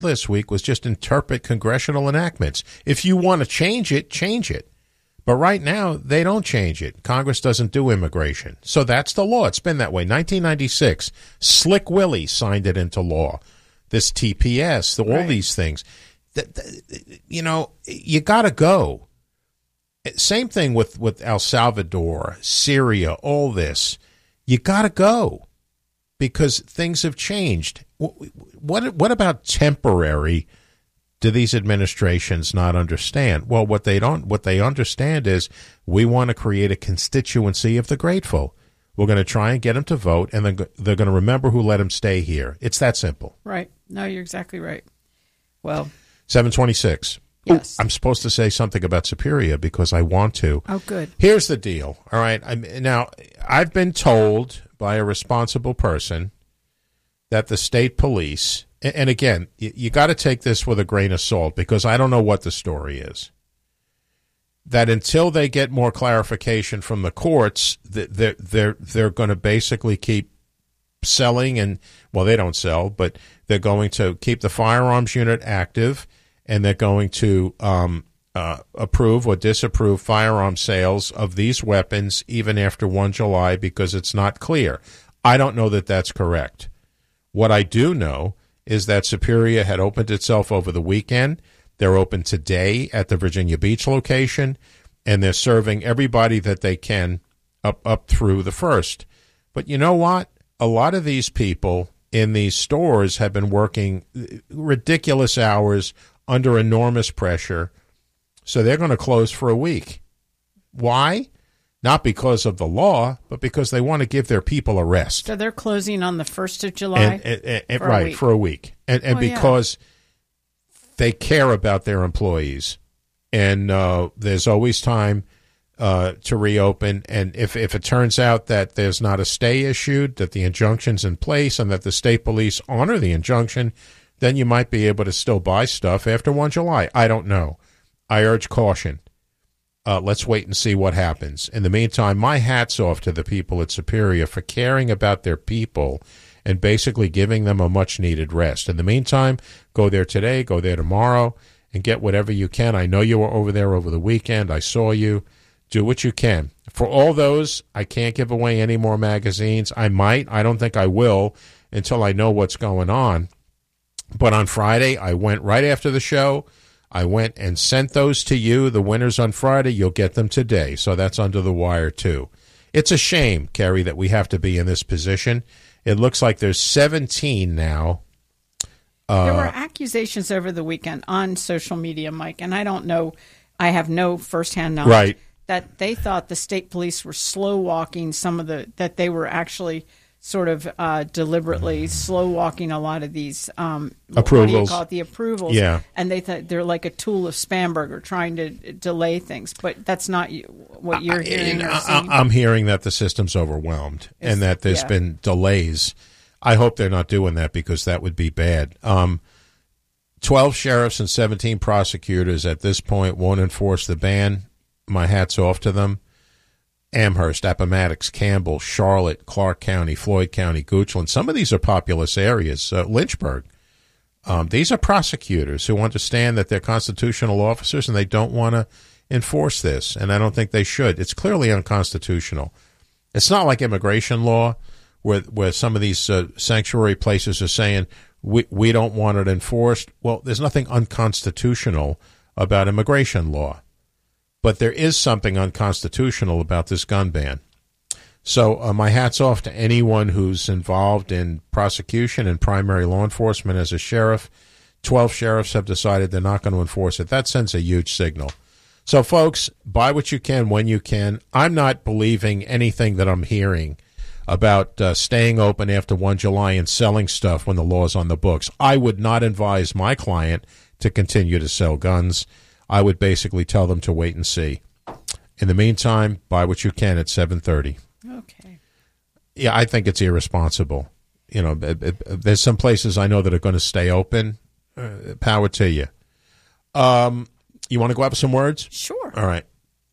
this week was just interpret congressional enactments. If you want to change it, change it. But right now, they don't change it. Congress doesn't do immigration. So that's the law. It's been that way. 1996, Slick Willie signed it into law. This TPS, all these things. You know, you got to go. Same thing with El Salvador, Syria, all this. You got to go because things have changed. What about temporary? Do these administrations not understand? Well, what they understand is we want to create a constituency of the grateful. We're going to try and get them to vote, and then they're going to remember who let them stay here. It's that simple. Right. No, you're exactly right. Well, 726. Yes. Ooh, I'm supposed to say something about Superior because I want to. Oh, good. Here's the deal. All right. Now, I've been told by a responsible person that the state police, and again, you got to take this with a grain of salt because I don't know what the story is, that until they get more clarification from the courts, they're going to basically keep selling, and well, they don't sell, but they're going to keep the firearms unit active, and they're going to approve or disapprove firearm sales of these weapons even after 1 July because it's not clear. I don't know that that's correct. What I do know is that Superior had opened itself over the weekend. They're open today at the Virginia Beach location, and they're serving everybody that they can up through the 1st. But you know what? A lot of these people in these stores have been working ridiculous hours under enormous pressure, so they're going to close for a week. Why? Not because of the law, but because they want to give their people a rest. So they're closing on the 1st of July? For a week. And because they care about their employees. And there's always time to reopen. And if it turns out that there's not a stay issued, that the injunction's in place, and that the state police honor the injunction, then you might be able to still buy stuff after 1 July. I don't know. I urge caution. Let's wait and see what happens. In the meantime, my hat's off to the people at Superior for caring about their people and basically giving them a much-needed rest. In the meantime, go there today, go there tomorrow, and get whatever you can. I know you were over there over the weekend. I saw you. Do what you can. For all those, I can't give away any more magazines. I might. I don't think I will until I know what's going on. But on Friday, I went right after the show. I went and sent those to you. The winners on Friday, you'll get them today. So that's under the wire, too. It's a shame, Kerry, that we have to be in this position. It looks like there's 17 now. There were accusations over the weekend on social media, Mike, and I don't know. I have no firsthand knowledge. Right. That they thought the state police were slow walking that they were actually sort of deliberately slow walking a lot of these approvals. What do you call it? The approvals. Yeah. And they thought they're like a tool of Spamberger trying to delay things. But that's not what you're hearing or seeing. I'm hearing that the system's overwhelmed and that there's been delays. I hope they're not doing that because that would be bad. 12 sheriffs and 17 prosecutors at this point won't enforce the ban. My hat's off to them. Amherst, Appomattox, Campbell, Charlotte, Clark County, Floyd County, Goochland. Some of these are populous areas. Lynchburg. These are prosecutors who understand that they're constitutional officers and they don't want to enforce this, and I don't think they should. It's clearly unconstitutional. It's not like immigration law where some of these sanctuary places are saying we don't want it enforced. Well, there's nothing unconstitutional about immigration law. But there is something unconstitutional about this gun ban. So my hat's off to anyone who's involved in prosecution and primary law enforcement as a sheriff. 12 sheriffs have decided they're not going to enforce it. That sends a huge signal. So, folks, buy what you can when you can. I'm not believing anything that I'm hearing about staying open after 1 July and selling stuff when the law's on the books. I would not advise my client to continue to sell guns. I would basically tell them to wait and see. In the meantime, buy what you can at 7:30. Okay. Yeah, I think it's irresponsible. You know, there's some places I know that are going to stay open. Power to you. You want to go up with some words? Sure. All right.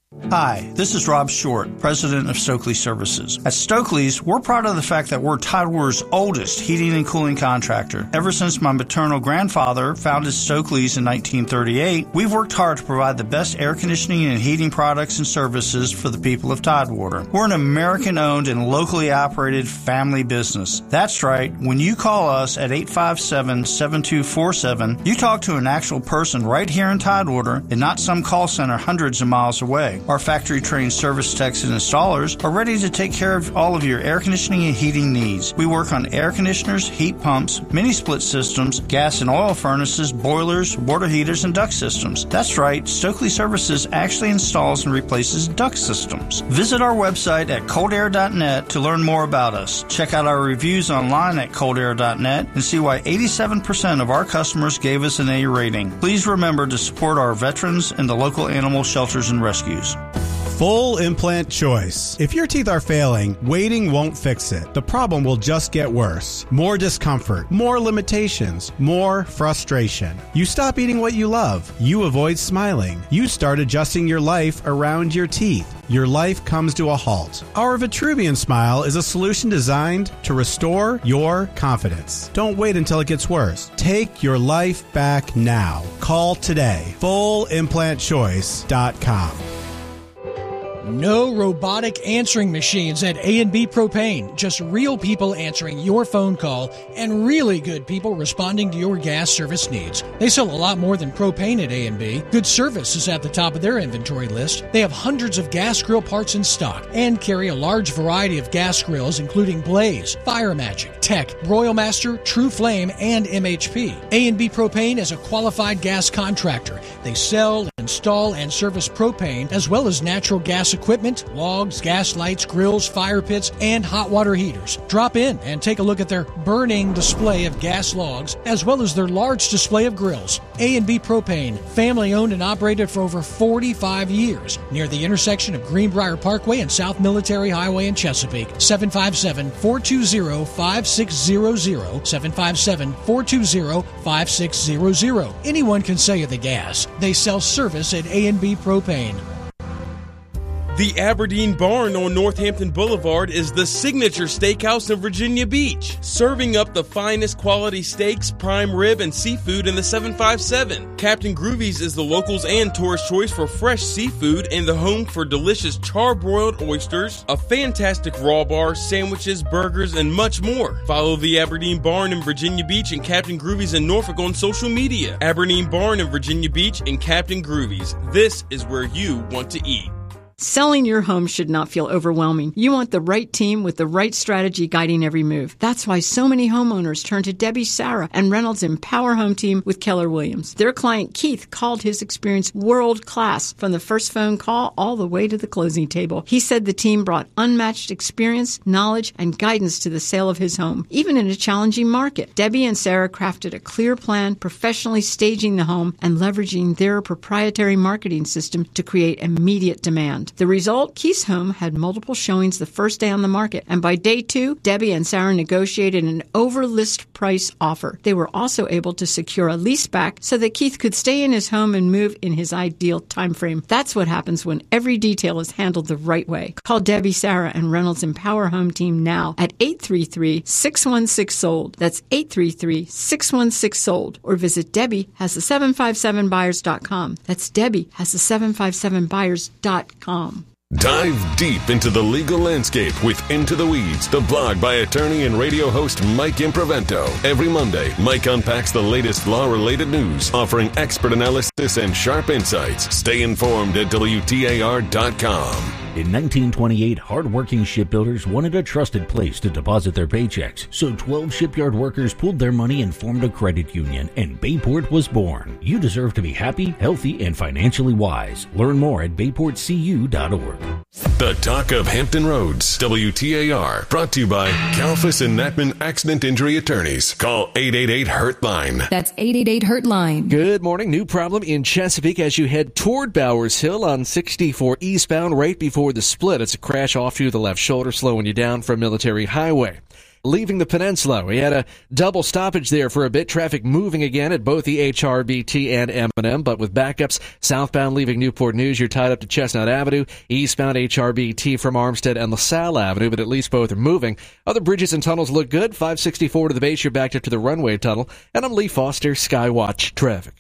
Hi, this is Rob Short, president of Stokely Services. At Stokely's, we're proud of the fact that we're Tidewater's oldest heating and cooling contractor. Ever since my maternal grandfather founded Stokely's in 1938, we've worked hard to provide the best air conditioning and heating products and services for the people of Tidewater. We're an American-owned and locally operated family business. That's right, when you call us at 857-7247, you talk to an actual person right here in Tidewater and not some call center hundreds of miles away. Our factory-trained service techs and installers are ready to take care of all of your air conditioning and heating needs. We work on air conditioners, heat pumps, mini-split systems, gas and oil furnaces, boilers, water heaters, and duct systems. That's right, Stokely Services actually installs and replaces duct systems. Visit our website at coldair.net to learn more about us. Check out our reviews online at coldair.net and see why 87% of our customers gave us an A rating. Please remember to support our veterans and the local animal shelters and rescues. Full implant choice. If your teeth are failing, waiting won't fix it. The problem will just get worse. More discomfort, more limitations, more frustration. You stop eating what you love. You avoid smiling. You start adjusting your life around your teeth. Your life comes to a halt. Our Vitruvian Smile is a solution designed to restore your confidence. Don't wait until it gets worse. Take your life back now. Call today. FullImplantChoice.com. No robotic answering machines at A&B Propane. Just real people answering your phone call and really good people responding to your gas service needs. They sell a lot more than propane at A&B. Good service is at the top of their inventory list. They have hundreds of gas grill parts in stock and carry a large variety of gas grills including Blaze, Fire Magic, Tech, Royal Master, True Flame, and MHP. A&B Propane is a qualified gas contractor. They sell, install, and service propane as well as natural gas equipment, logs, gas lights, grills, fire pits, and hot water heaters. Drop in and take a look at their burning display of gas logs as well as their large display of grills. A&B Propane, family owned and operated for over 45 years, near the intersection of Greenbrier Parkway and South Military Highway in Chesapeake. 757-420-5600, 757-420-5600. Anyone can sell you the gas. They sell service at A&B Propane. The Aberdeen Barn on Northampton Boulevard is the signature steakhouse in Virginia Beach, serving up the finest quality steaks, prime rib, and seafood in the 757. Captain Groovy's is the locals' and tourist choice for fresh seafood and the home for delicious charbroiled oysters, a fantastic raw bar, sandwiches, burgers, and much more. Follow the Aberdeen Barn in Virginia Beach and Captain Groovy's in Norfolk on social media. Aberdeen Barn in Virginia Beach and Captain Groovy's. This is where you want to eat. Selling your home should not feel overwhelming. You want the right team with the right strategy guiding every move. That's why so many homeowners turn to Debbie Sarah and Reynolds Empower Home Team with Keller Williams. Their client Keith called his experience world-class from the first phone call all the way to the closing table. He said the team brought unmatched experience, knowledge, and guidance to the sale of his home, even in a challenging market. Debbie and Sarah crafted a clear plan, professionally staging the home and leveraging their proprietary marketing system to create immediate demand. The result, Keith's home had multiple showings the first day on the market, and by day 2, Debbie and Sarah negotiated an over-list price offer. They were also able to secure a lease back so that Keith could stay in his home and move in his ideal time frame. That's what happens when every detail is handled the right way. Call Debbie, Sarah, and Reynolds Empower Home Team now at 833-616-SOLD. That's 833-616-SOLD. Or visit DebbieHasThe757buyers.com. That's DebbieHasThe757buyers.com. Dive deep into the legal landscape with Into the Weeds, the blog by attorney and radio host Mike Improvento. Every Monday, Mike unpacks the latest law-related news, offering expert analysis and sharp insights. Stay informed at WTAR.com. In 1928, hard-working shipbuilders wanted a trusted place to deposit their paychecks, so 12 shipyard workers pooled their money and formed a credit union, and Bayport was born. You deserve to be happy, healthy, and financially wise. Learn more at bayportcu.org. The Talk of Hampton Roads, WTAR, brought to you by Kalfas and Natman Accident Injury Attorneys. Call 888-HURT-LINE. That's 888-HURT-LINE. Good morning. New problem in Chesapeake as you head toward Bowers Hill on 64 eastbound right before the split. It's a crash off to the left shoulder, slowing you down from Military Highway. leaving the peninsula. We had a double stoppage there for a bit. Traffic moving again at both the HRBT and M&M, but with backups southbound leaving Newport News, you're tied up to Chestnut Avenue. Eastbound HRBT from Armstead and LaSalle Avenue, but at least both are moving. Other bridges and tunnels look good. 564 to the base, you're backed up to the runway tunnel. And I'm Lee Foster, Skywatch Traffic.